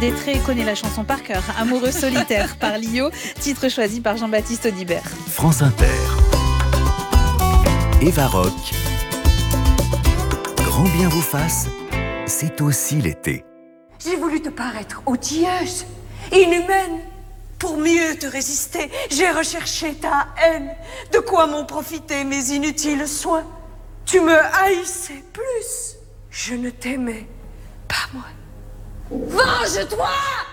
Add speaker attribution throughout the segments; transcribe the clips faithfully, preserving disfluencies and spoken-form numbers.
Speaker 1: Détré connaît la chanson par cœur. Amoureux solitaire par Lio, titre choisi par Jean-Baptiste Audibert.
Speaker 2: France Inter. Eva Rock. Grand bien vous fasse, c'est aussi l'été.
Speaker 3: J'ai voulu te paraître odieuse, inhumaine. Pour mieux te résister, j'ai recherché ta haine. De quoi m'ont profité mes inutiles soins? Tu me haïssais plus. Je ne t'aimais pas moins. Venge-toi!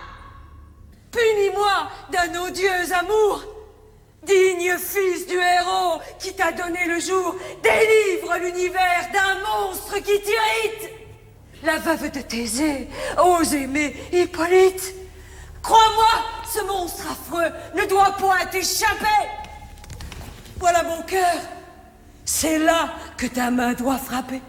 Speaker 3: Punis-moi d'un odieux amour. Digne fils du héros qui t'a donné le jour, délivre l'univers d'un monstre qui t'irrite. La veuve de Thésée ose aimer Hippolyte. Crois-moi, ce monstre affreux ne doit point t'échapper. Voilà mon cœur. C'est là que ta main doit frapper.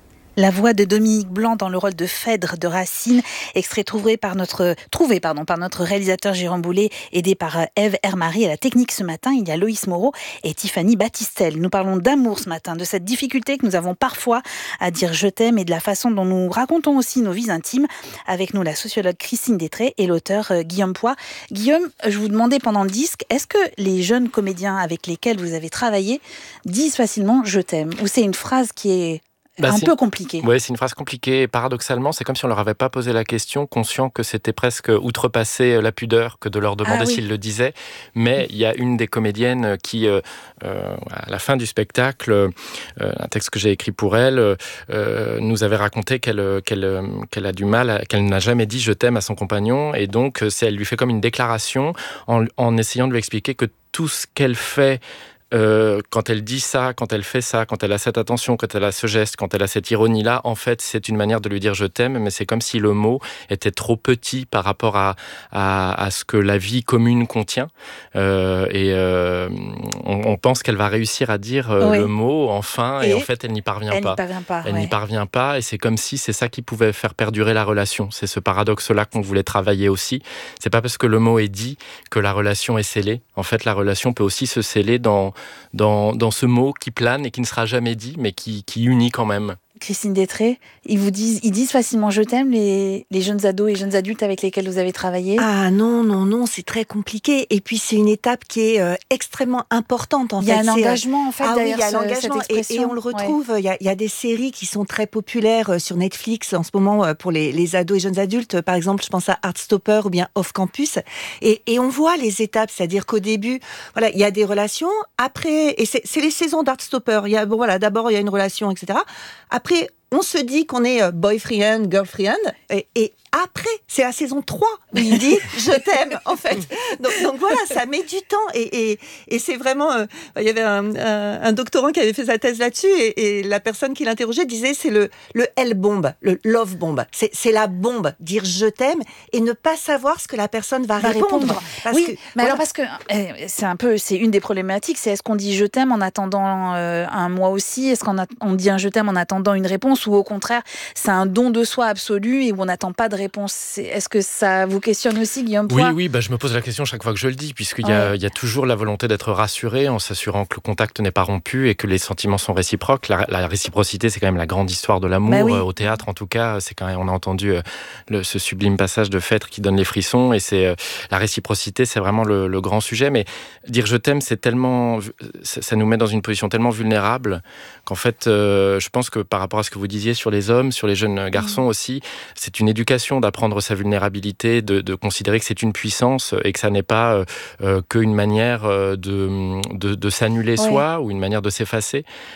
Speaker 1: La voix de Dominique Blanc dans le rôle de Phèdre de Racine, extrait trouvé par notre, trouvé pardon, par notre réalisateur Jérôme Boulet, aidé par Ève Hermary à la technique ce matin. Il y a Loïs Moreau et Tiffany Battistel. Nous parlons d'amour ce matin, de cette difficulté que nous avons parfois à dire je t'aime et de la façon dont nous racontons aussi nos vies intimes. Avec nous, la sociologue Christine Détré et l'auteur Guillaume Poix. Guillaume, je vous demandais pendant le disque, est-ce que les jeunes comédiens avec lesquels vous avez travaillé disent facilement je t'aime? Ou c'est une phrase qui est Bah, un peu compliqué.
Speaker 4: Oui, c'est une phrase compliquée. Et paradoxalement, c'est comme si on leur avait pas posé la question, conscient que c'était presque outrepasser la pudeur que de leur demander ah, oui. s'ils le disaient. Mais il y a une des comédiennes qui, euh, euh, à la fin du spectacle, euh, un texte que j'ai écrit pour elle, euh, nous avait raconté qu'elle, qu'elle, qu'elle a du mal, à, qu'elle n'a jamais dit « je t'aime » à son compagnon. Et donc, c'est, elle lui fait comme une déclaration en, en essayant de lui expliquer que tout ce qu'elle fait Euh, quand elle dit ça, quand elle fait ça, quand elle a cette attention, quand elle a ce geste, quand elle a cette ironie-là, en fait, c'est une manière de lui dire « je t'aime », mais c'est comme si le mot était trop petit par rapport à, à, à ce que la vie commune contient. Euh, et euh, on, on pense qu'elle va réussir à dire euh, oui. le mot, enfin, et, et en fait, elle n'y parvient
Speaker 1: elle
Speaker 4: pas.
Speaker 1: N'y parvient pas
Speaker 4: elle
Speaker 1: ouais.
Speaker 4: n'y parvient pas, et c'est comme si c'est ça qui pouvait faire perdurer la relation. C'est ce paradoxe-là qu'on voulait travailler aussi. C'est pas parce que le mot est dit que la relation est scellée. En fait, la relation peut aussi se sceller dans Dans, dans ce mot qui plane et qui ne sera jamais dit, mais qui, qui unit quand même.
Speaker 1: Christine Détré, ils vous disent, ils disent facilement je t'aime, les, les jeunes ados et jeunes adultes avec lesquels vous avez travaillé?
Speaker 5: Ah non, non, non, c'est très compliqué. Et puis c'est une étape qui est euh, extrêmement importante. En
Speaker 1: il y a
Speaker 5: fait.
Speaker 1: un
Speaker 5: c'est,
Speaker 1: engagement en fait
Speaker 5: ah
Speaker 1: derrière
Speaker 5: oui, il y a
Speaker 1: ce,
Speaker 5: l'engagement
Speaker 1: cette
Speaker 5: et, et on le retrouve. Ouais. Il, y a, il y a des séries qui sont très populaires sur Netflix en ce moment pour les, les ados et jeunes adultes. Par exemple, je pense à Heartstopper ou bien Off Campus. Et, et on voit les étapes, c'est-à-dire qu'au début, voilà, il y a des relations. Après, et c'est, c'est les saisons d'Heartstopper. Il y a, bon, voilà, d'abord il y a une relation, et cetera. Après, on se dit qu'on est boyfriend, girlfriend, et, et après, c'est la saison trois où il dit « je t'aime » en fait. Donc, donc voilà, ça met du temps et, et, et c'est vraiment... Euh, il y avait un, un, un doctorant qui avait fait sa thèse là-dessus et, et la personne qui l'interrogeait disait c'est le, le L-bomb, le love bomb. C'est, c'est la bombe, dire « je t'aime » et ne pas savoir ce que la personne va, va répondre.
Speaker 1: répondre.
Speaker 5: Parce
Speaker 1: oui,
Speaker 5: que,
Speaker 1: mais
Speaker 5: voilà.
Speaker 1: alors parce que euh, c'est un peu, c'est une des problématiques, c'est est-ce qu'on dit « je t'aime » en attendant euh, un mois aussi? Est-ce qu'on a, on dit un « je t'aime » en attendant une réponse ou au contraire, c'est un don de soi absolu et où on n'attend pas de réponse? Est-ce que ça vous questionne aussi, Guillaume Poix?
Speaker 4: Oui, oui, bah, je me pose la question chaque fois que je le dis, puisqu'il y a,
Speaker 1: ouais.
Speaker 4: il y a toujours la volonté d'être rassuré en s'assurant que le contact n'est pas rompu et que les sentiments sont réciproques. La, la réciprocité, c'est quand même la grande histoire de l'amour. Bah oui. euh, au théâtre, en tout cas, c'est quand même, on a entendu euh, le, ce sublime passage de Phèdre qui donne les frissons. Et c'est euh, la réciprocité, c'est vraiment le, le grand sujet. Mais dire je t'aime, c'est tellement, ça, ça nous met dans une position tellement vulnérable qu'en fait, euh, je pense que par rapport à ce que vous disiez sur les hommes, sur les jeunes garçons mmh. aussi, c'est une éducation d'apprendre sa vulnérabilité, de, de considérer que c'est une puissance et que ça n'est pas euh, euh, qu'une manière de, de, de s'annuler ouais. soi ou une manière de s'effacer.